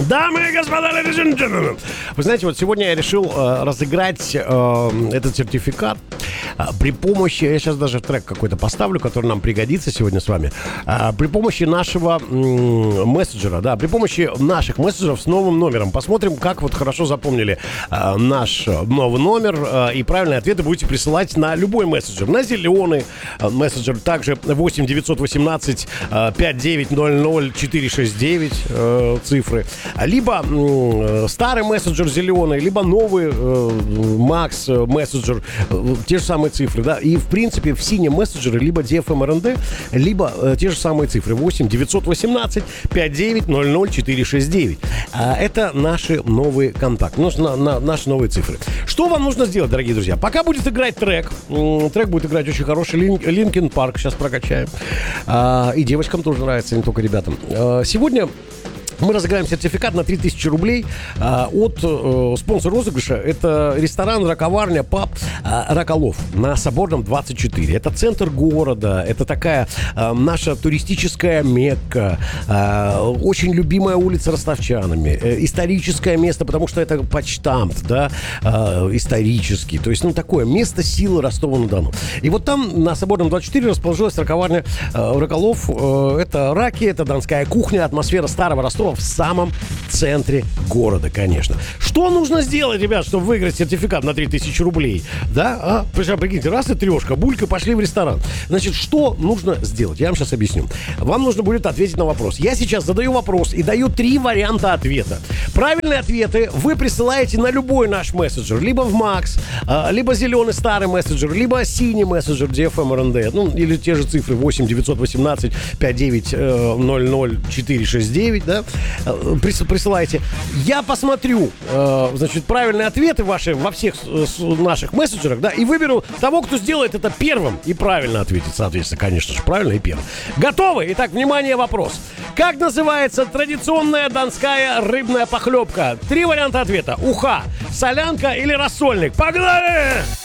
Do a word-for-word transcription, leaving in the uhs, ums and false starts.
Дамы и господа, ladies and gentlemen. Вы знаете, вот сегодня я решил э, разыграть э, этот сертификат э, при помощи, я сейчас даже трек какой-то поставлю, который нам пригодится сегодня с вами, э, при помощи нашего э, мессенджера, да, при помощи наших мессенджеров с новым номером. Посмотрим, как вот хорошо запомнили э, наш новый номер, э, и правильные ответы будете присылать на любой мессенджер. На зеленый э, мессенджер, также восемь девятьсот восемнадцать пятьдесят девять ноль ноль четыре шесть девять э, цифры. Либо э, старый мессенджер зеленый, либо новый э, Макс мессенджер, э, те же самые цифры, да. И, в принципе, в синем мессенджере либо ди эф эм эр эн ди, либо э, те же самые цифры. восемь девятьсот восемнадцать пятьдесят девять ноль ноль четыре шесть девять. А это наши новые контакты, на, на, наши новые цифры. Что вам нужно сделать, дорогие друзья? Пока будет играть трек, м- трек будет играть очень хороший, Линкин Парк, сейчас прокачаем. А, и девочкам тоже нравится, не только ребятам. А, сегодня мы разыграем сертификат на три тысячи рублей а, от а, спонсора розыгрыша. Это ресторан, раковарня, паб а, Роколов на Соборном двадцать четыре. Это центр города. Это такая а, наша туристическая Мекка. А, очень любимая улица ростовчанами. А, историческое место, потому что это почтамт, да, а, исторический. То есть, ну, такое место силы Ростова-на-Дону. И вот там на Соборном двадцать четыре расположилась раковарня а, Роколов. А, это раки, это донская кухня, атмосфера старого Ростова в самом центре города, конечно. Что нужно сделать, ребят, чтобы выиграть сертификат на три тысячи рублей? Да? А, прикиньте, раз и трешка, булька, пошли в ресторан. Значит, что нужно сделать? Я вам сейчас объясню. Вам нужно будет ответить на вопрос. Я сейчас задаю вопрос и даю три варианта ответа. Правильные ответы вы присылаете на любой наш мессенджер. Либо в Макс, либо зеленый старый мессенджер, либо синий мессенджер ди эф эм эр эн ди. Ну, или те же цифры восемь девятьсот восемнадцать пятьдесят девять ноль ноль четыре шесть девять, да? Присылайте. Я посмотрю, э, значит, правильные ответы ваши во всех э, наших мессенджерах, да, и выберу того, кто сделает это первым и правильно ответит, соответственно, конечно же, правильно и первым. Готовы? Итак, внимание, вопрос. Как называется традиционная донская рыбная похлебка? Три варианта ответа. Уха, солянка или рассольник? Погнали!